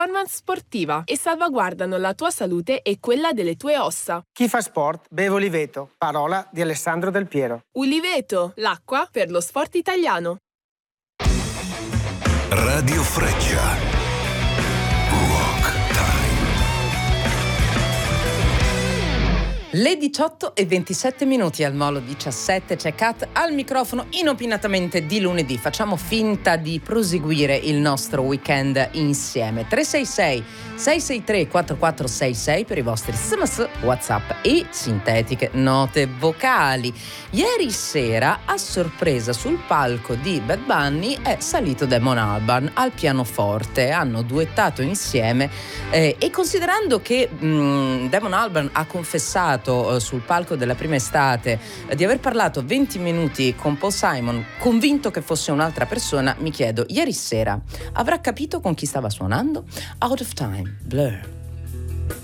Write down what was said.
performance sportiva e salvaguardano la tua salute e quella delle tue ossa. Chi fa sport beve Uliveto, parola di Alessandro Del Piero. Uliveto, l'acqua per lo sport italiano. Radio Freccia. Le 18:27 al Molo 17, c'è Kat al microfono inopinatamente di lunedì. Facciamo finta di proseguire il nostro weekend insieme. 366-663-4466 per i vostri SMS, WhatsApp e sintetiche note vocali. Ieri sera, a sorpresa, sul palco di Bad Bunny è salito Damon Albarn al pianoforte. Hanno duettato insieme e considerando che Damon Albarn ha confessato sul palco della prima estate di aver parlato 20 minuti con Paul Simon, convinto che fosse un'altra persona, mi chiedo, ieri sera avrà capito con chi stava suonando? Out of Time, Blur.